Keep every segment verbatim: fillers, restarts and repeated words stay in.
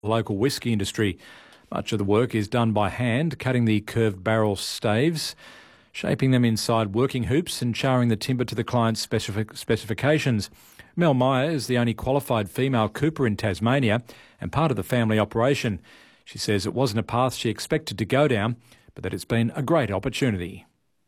the local whisky industry. Much of the work is done by hand, cutting the curved barrel staves, shaping them inside working hoops and charring the timber to the client's specific specifications. Mel Meyer is the only qualified female cooper in Tasmania and part of the family operation. She says it wasn't a path she expected to go down, but that it's been a great opportunity.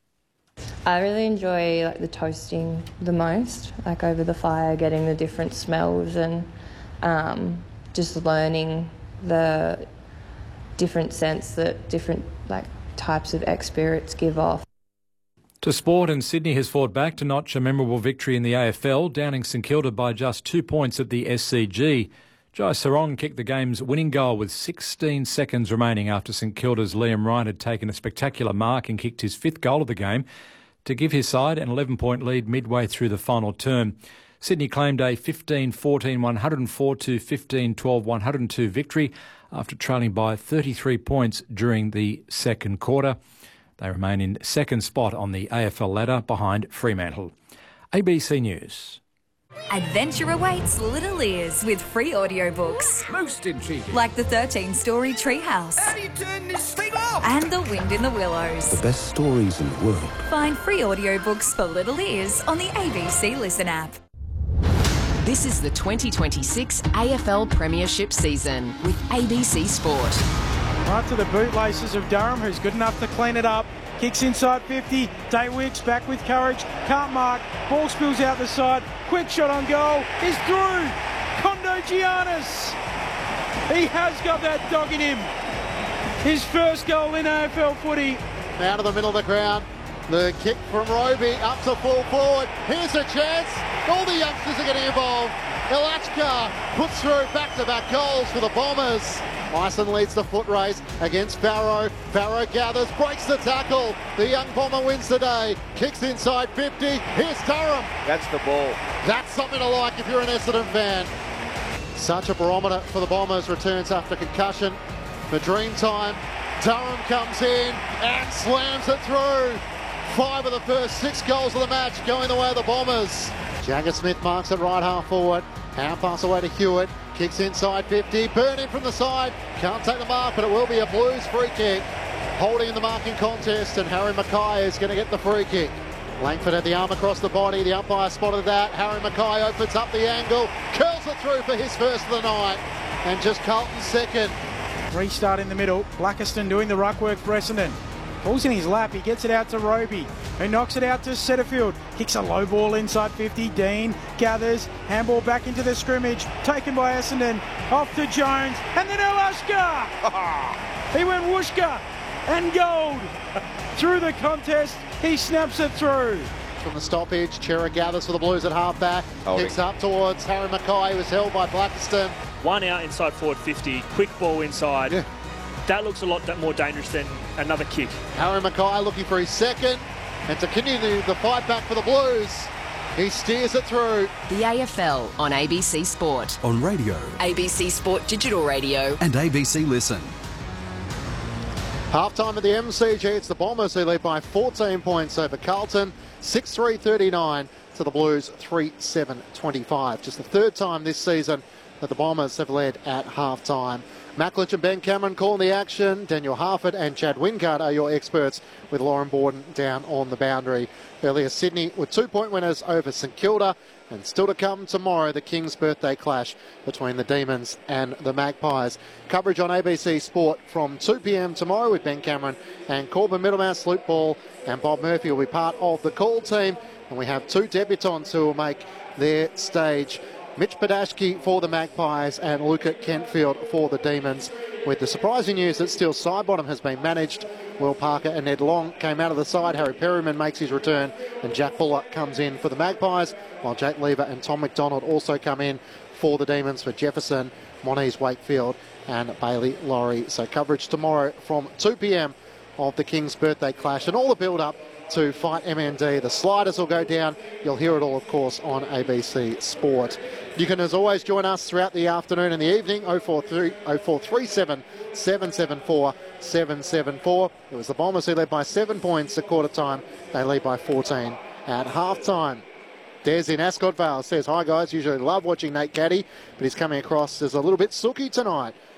I really enjoy like the toasting the most, like over the fire, getting the different smells and um, just learning the different scents that different like types of ex-spirits give off. To sport, and Sydney has fought back to notch a memorable victory in the A F L, downing St Kilda by just two points at the S C G. Jai Sarong kicked the game's winning goal with sixteen seconds remaining after St Kilda's Liam Ryan had taken a spectacular mark and kicked his fifth goal of the game to give his side an eleven-point lead midway through the final term. Sydney claimed a fifteen fourteen, one oh four to fifteen twelve, one oh two victory after trailing by thirty-three points during the second quarter. They remain in second spot on the A F L ladder behind Fremantle. A B C News. Adventure awaits little ears with free audiobooks. Most intriguing. Like the thirteen-storey Treehouse. How do you turn this thing off? And The Wind in the Willows. The best stories in the world. Find free audiobooks for little ears on the A B C Listen app. This is the twenty twenty-six A F L Premiership season with A B C Sport. Right to the bootlaces of Durham, who's good enough to clean it up. Kicks inside fifty. Day Wicks back with courage. Can't mark. Ball spills out the side. Quick shot on goal. Is through. Kondo Giannis. He has got that dog in him. His first goal in A F L footy. Out of the middle of the ground. The kick from Roby up to full forward. Here's a chance. All the youngsters are getting involved. Elachka puts through back-to-back goals for the Bombers. Myson leads the foot race against Farrow. Farrow gathers, breaks the tackle. The young Bomber wins today. Kicks inside fifty. Here's Durham. That's the ball. That's something to like if you're an Essendon fan. Such a barometer for the Bombers. Returns after concussion. The dream time. Durham comes in and slams it through. Five of the first six goals of the match going the way of the Bombers. Jagger Smith marks it right half forward. Hand pass away to Hewitt. Kicks inside fifty. Burn in from the side. Can't take the mark, but it will be a Blues free kick. Holding in the marking contest, and Harry Mackay is going to get the free kick. Langford had the arm across the body. The umpire spotted that. Harry Mackay opens up the angle. Curls it through for his first of the night. And just Carlton's second. Restart in the middle. Blackiston doing the ruck work for Essendon. Ball's in his lap. He gets it out to Roby, who knocks it out to Setterfield. Kicks a low ball inside fifty. Dean gathers. Handball back into the scrimmage. Taken by Essendon. Off to Jones. And then Elachka. He went whooshka and gold. Through the contest, he snaps it through. From the stoppage, Chera gathers for the Blues at half-back. Kicks up towards Harry Mackay, who was held by Blackiston. One out inside forward fifty. Quick ball inside. Yeah. That looks a lot more dangerous than another kick. Harry Mackay looking for his second, and to continue the fight back for the Blues, he steers it through. The A F L on A B C Sport. On radio. A B C Sport Digital Radio. And A B C Listen. Half-time at the M C G, it's the Bombers who lead by fourteen points over Carlton, six three thirty-nine to the Blues, three seven twenty-five. Just the third time this season that the Bombers have led at half-time. Macklich and Ben Cameron calling the action. Daniel Harford and Chad Wingard are your experts, with Lauren Borden down on the boundary. Earlier, Sydney were two-point winners over St Kilda, and still to come tomorrow, the King's birthday clash between the Demons and the Magpies. Coverage on A B C Sport from two p m tomorrow with Ben Cameron and Corbin Middlemouse. Luke Ball and Bob Murphy will be part of the call team, and we have two debutants who will make their stage. Mitch Padashki for the Magpies and Luca Kentfield for the Demons, with the surprising news that Steele Sidebottom has been managed. Will Parker and Ned Long came out of the side. Harry Perryman makes his return, and Jack Buller comes in for the Magpies, while Jake Lever and Tom McDonald also come in for the Demons for Jefferson, Moniz Wakefield and Bailey Laurie. So coverage tomorrow from two p m of the King's birthday clash and all the build-up to fight M N D. The sliders will go down. You'll hear it all, of course, on A B C Sport. You can, as always, join us throughout the afternoon and the evening. oh four three seven, seven seven four, seven seven four. It was the Bombers who led by seven points at quarter time. They lead by fourteen at half time. Des in Ascot Vale says, hi guys, usually love watching Nate Caddy, but he's coming across as a little bit sooky tonight.